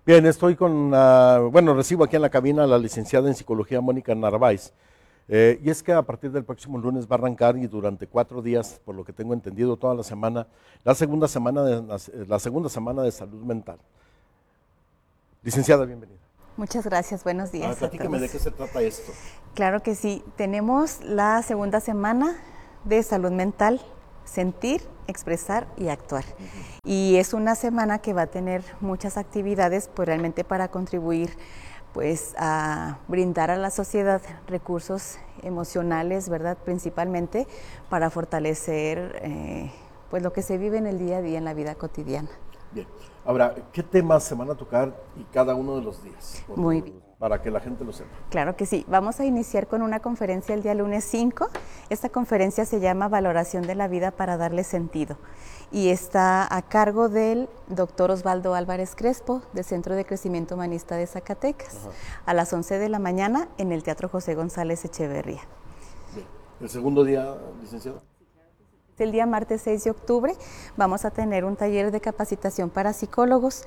Bien, estoy bueno, recibo aquí en la cabina a la licenciada en Psicología Mónica Narváez. Y es que a partir del próximo lunes va a arrancar y durante 4 días, por lo que tengo entendido, toda la semana, la segunda semana de salud mental. Licenciada, bienvenida. Muchas gracias, buenos días. Platíqueme de qué se trata esto. Claro que sí, tenemos la segunda semana de salud mental, sentir, expresar y actuar. Y es una semana que va a tener muchas actividades, pues realmente para contribuir pues a brindar a la sociedad recursos emocionales, ¿verdad? Principalmente para fortalecer pues lo que se vive en el día a día, en la vida cotidiana. Bien, ahora, ¿qué temas se van a tocar y cada uno de los días? Muy bien. Para que la gente lo sepa. Claro que sí. Vamos a iniciar con una conferencia el día lunes 5. Esta conferencia se llama Valoración de la vida para darle sentido y está a cargo del doctor Osvaldo Álvarez Crespo, del Centro de Crecimiento Humanista de Zacatecas, a las 11 de la mañana en el Teatro José González Echeverría. Bien. ¿El segundo día, licenciado? El día martes 6 de octubre vamos a tener un taller de capacitación para psicólogos.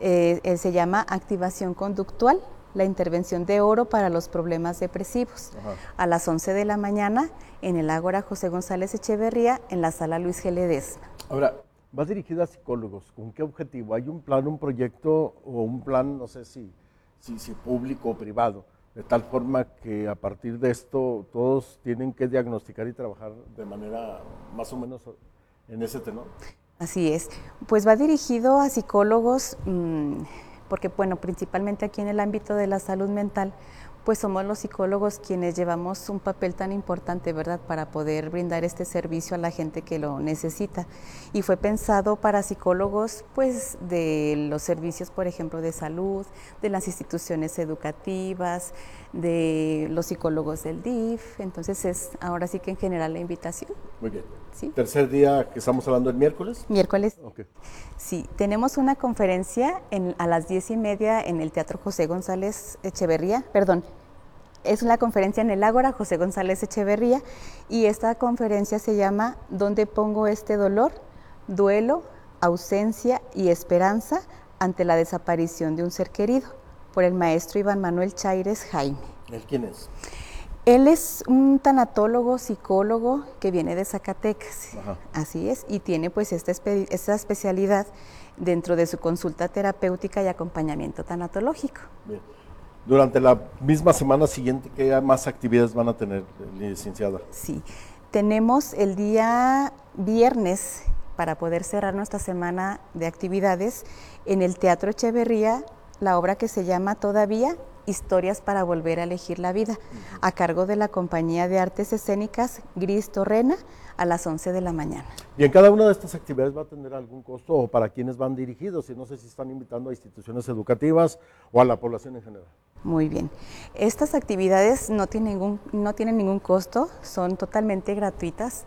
Se llama Activación Conductual, la intervención de oro para los problemas depresivos. A las 11 de la mañana en el Ágora José González Echeverría, en la sala Luis G. Ledesma. Ahora, va dirigida a psicólogos. ¿Con qué objetivo? ¿Hay un plan, un proyecto o un plan, no sé si público o privado? De tal forma que a partir de esto todos tienen que diagnosticar y trabajar de manera más o menos en ese tenor. Así es. Pues va dirigido a psicólogos, porque bueno, principalmente aquí en el ámbito de la salud mental, pues somos los psicólogos quienes llevamos un papel tan importante, ¿verdad?, para poder brindar este servicio a la gente que lo necesita. Y fue pensado para psicólogos, pues, de los servicios, por ejemplo, de salud, de las instituciones educativas, de los psicólogos del DIF. Entonces es ahora sí que en general la invitación. Muy bien. ¿Sí? ¿Tercer día que estamos hablando el miércoles? Miércoles. Okay. Sí, tenemos una conferencia a las 10:30 en el Teatro José González Echeverría, es la conferencia en el Ágora José González Echeverría y esta conferencia se llama ¿Dónde pongo este dolor? Duelo, ausencia y esperanza ante la desaparición de un ser querido, por el maestro Iván Manuel Chaires Jaime. ¿Él quién es? Él es un tanatólogo, psicólogo que viene de Zacatecas. Así es, y tiene pues esta especialidad dentro de su consulta terapéutica y acompañamiento tanatológico. Bien. Durante la misma semana siguiente, ¿qué más actividades van a tener, licenciada? Sí, tenemos el día viernes, para poder cerrar nuestra semana de actividades, en el Teatro Echeverría, la obra que se llama Todavía, Historias para volver a elegir la vida, a cargo de la Compañía de Artes Escénicas Gris Torrena, a las 11 de la mañana. ¿Y en cada una de estas actividades va a tener algún costo o para quiénes van dirigidos? Y no sé si están invitando a instituciones educativas o a la población en general. Muy bien. Estas actividades no tienen ningún costo, son totalmente gratuitas.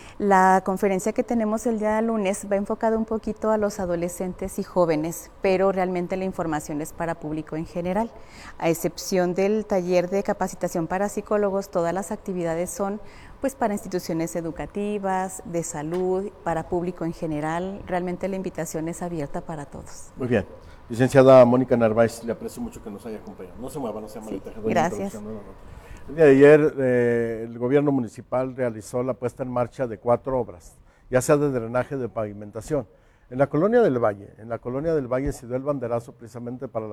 La conferencia que tenemos el día lunes va enfocada un poquito a los adolescentes y jóvenes, pero realmente la información es para público en general. A excepción del taller de capacitación para psicólogos, todas las actividades son pues para instituciones educativas, de salud, para público en general. Realmente la invitación es abierta para todos. Muy bien. Licenciada Mónica Narváez, le aprecio mucho que nos haya acompañado. No se mueva, no se llama sí, gracias. El día de ayer el gobierno municipal realizó la puesta en marcha de 4 obras, ya sea de drenaje de pavimentación. En la Colonia del Valle se dio el banderazo precisamente para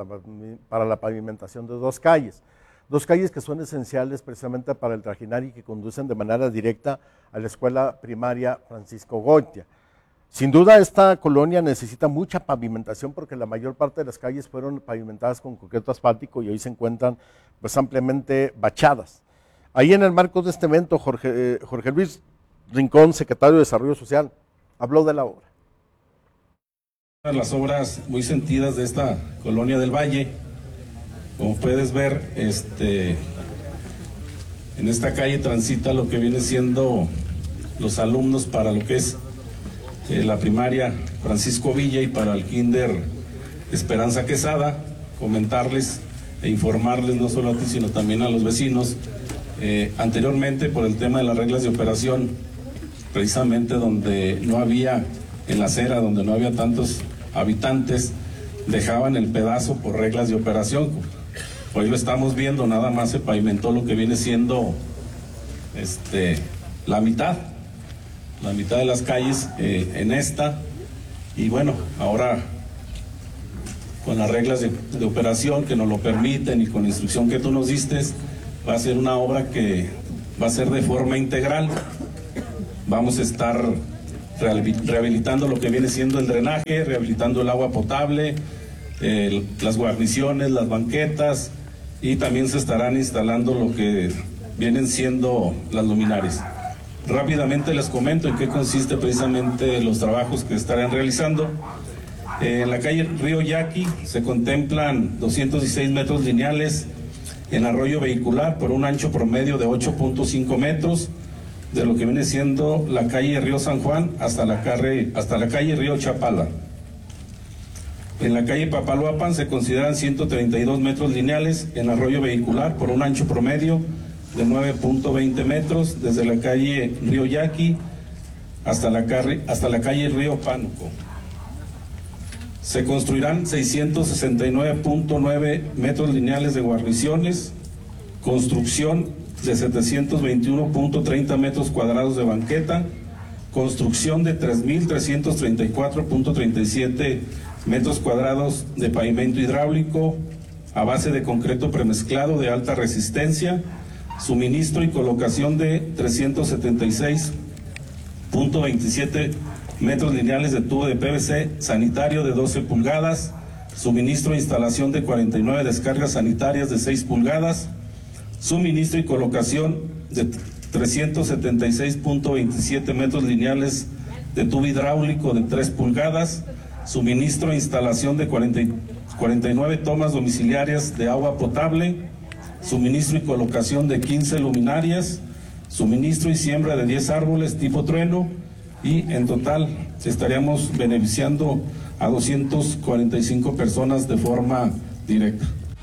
la pavimentación de 2 calles. 2 calles que son esenciales precisamente para el trajinar y que conducen de manera directa a la escuela primaria Francisco Goitia. Sin duda esta colonia necesita mucha pavimentación porque la mayor parte de las calles fueron pavimentadas con concreto asfáltico y hoy se encuentran pues ampliamente bachadas. Ahí en el marco de este evento, Jorge Luis Rincón, secretario de Desarrollo Social, habló de la obra. Las obras muy sentidas de esta Colonia del Valle, como puedes ver, en esta calle transita lo que viene siendo los alumnos para lo que es la primaria Francisco Villa y para el kinder Esperanza Quesada. Comentarles e informarles no solo a ti sino también a los vecinos, anteriormente por el tema de las reglas de operación, precisamente donde no había, en la acera donde no había tantos habitantes, dejaban el pedazo por reglas de operación. Hoy lo estamos viendo, nada más se pavimentó lo que viene siendo la mitad de las calles en esta, y bueno, ahora con las reglas de operación que nos lo permiten y con la instrucción que tú nos diste, va a ser una obra que va a ser de forma integral. Vamos a estar rehabilitando lo que viene siendo el drenaje, rehabilitando el agua potable, las guarniciones, las banquetas, y también se estarán instalando lo que vienen siendo las luminarias. Rápidamente les comento en qué consiste precisamente los trabajos que estarán realizando. En la calle Río Yaqui se contemplan 216 metros lineales en arroyo vehicular por un ancho promedio de 8.5 metros, de lo que viene siendo la calle Río San Juan hasta la calle Río Chapala. En la calle Papaloapan se consideran 132 metros lineales en arroyo vehicular por un ancho promedio de 9.20 metros, desde la calle Río Yaqui hasta la calle Río Pánuco. Se construirán 669.9 metros lineales de guarniciones, construcción de 721.30 metros cuadrados de banqueta, construcción de 3.334.37 metros cuadrados de pavimento hidráulico a base de concreto premezclado de alta resistencia, suministro y colocación de 376.27 metros lineales de tubo de PVC sanitario de 12 pulgadas, suministro e instalación de 49 descargas sanitarias de 6 pulgadas, suministro y colocación de 376.27 metros lineales de tubo hidráulico de 3 pulgadas, suministro e instalación de 49 tomas domiciliarias de agua potable, suministro y colocación de 15 luminarias, suministro y siembra de 10 árboles tipo trueno, y en total estaríamos beneficiando a 245 personas de forma directa.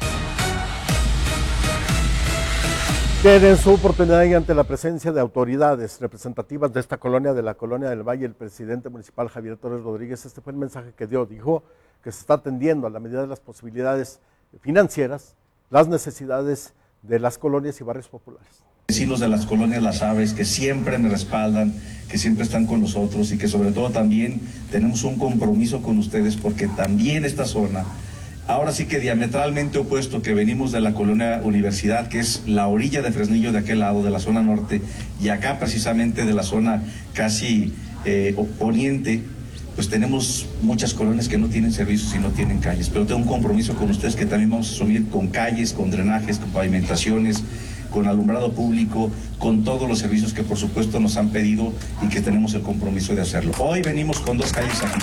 En su oportunidad y ante la presencia de autoridades representativas de esta colonia, de la Colonia del Valle, el presidente municipal Javier Torres Rodríguez, este fue el mensaje que dio. Dijo que se está atendiendo a la medida de las posibilidades financieras las necesidades de las colonias y barrios populares. Vecinos de las colonias Las Aves, que siempre me respaldan, que siempre están con nosotros y que sobre todo también tenemos un compromiso con ustedes, porque también esta zona, ahora sí que diametralmente opuesto, que venimos de la colonia Universidad, que es la orilla de Fresnillo de aquel lado, de la zona norte, y acá precisamente de la zona casi poniente, pues tenemos muchas colonias que no tienen servicios y no tienen calles, pero tengo un compromiso con ustedes que también vamos a asumir con calles, con drenajes, con pavimentaciones, con alumbrado público, con todos los servicios que por supuesto nos han pedido y que tenemos el compromiso de hacerlo. Hoy venimos con 2 calles aquí.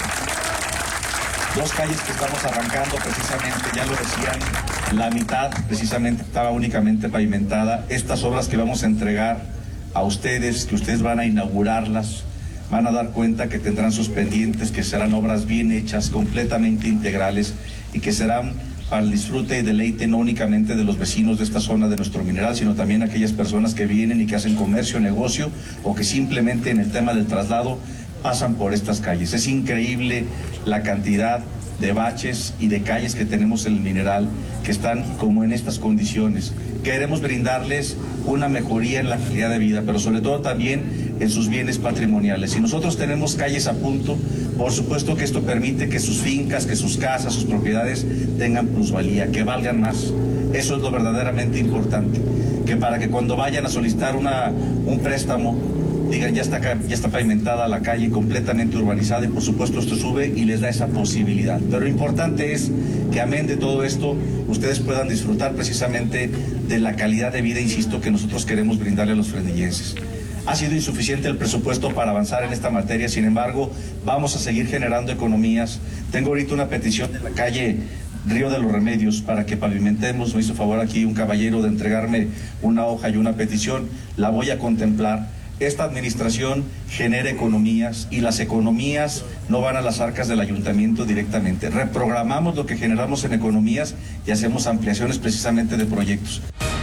2 calles que estamos arrancando precisamente, ya lo decían, la mitad precisamente estaba únicamente pavimentada. Estas obras que vamos a entregar a ustedes, que ustedes van a inaugurarlas, van a dar cuenta que tendrán sus pendientes, que serán obras bien hechas, completamente integrales, y que serán para el disfrute y deleite no únicamente de los vecinos de esta zona de nuestro mineral, sino también aquellas personas que vienen y que hacen comercio, negocio, o que simplemente en el tema del traslado pasan por estas calles. Es increíble la cantidad de baches y de calles que tenemos en el mineral, que están como en estas condiciones. Queremos brindarles una mejoría en la calidad de vida, pero sobre todo también en sus bienes patrimoniales. Si nosotros tenemos calles a punto, por supuesto que esto permite que sus fincas, que sus casas, sus propiedades tengan plusvalía, que valgan más. Eso es lo verdaderamente importante, que para que cuando vayan a solicitar un préstamo, digan, ya está pavimentada la calle, completamente urbanizada, y por supuesto esto sube y les da esa posibilidad. Pero lo importante es que amén de todo esto, ustedes puedan disfrutar precisamente de la calidad de vida, insisto, que nosotros queremos brindarle a los fresnillenses. Ha sido insuficiente el presupuesto para avanzar en esta materia, sin embargo, vamos a seguir generando economías. Tengo ahorita una petición de la calle Río de los Remedios para que pavimentemos. Me hizo favor aquí un caballero de entregarme una hoja y una petición, la voy a contemplar. Esta administración genera economías y las economías no van a las arcas del ayuntamiento directamente. Reprogramamos lo que generamos en economías y hacemos ampliaciones precisamente de proyectos.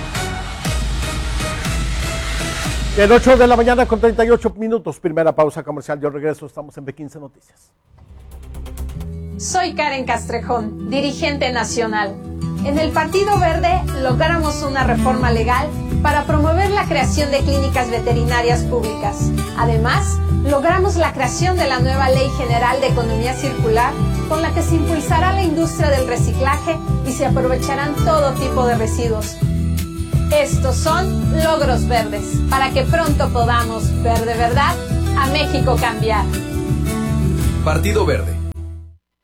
En 8 de la mañana con 38 minutos, primera pausa comercial. Yo regreso, estamos en B15 Noticias. Soy Karen Castrejón, dirigente nacional. En el Partido Verde logramos una reforma legal para promover la creación de clínicas veterinarias públicas. Además, logramos la creación de la nueva Ley General de Economía Circular, con la que se impulsará la industria del reciclaje y se aprovecharán todo tipo de residuos. Estos son logros verdes, para que pronto podamos ver de verdad a México cambiar. Partido Verde.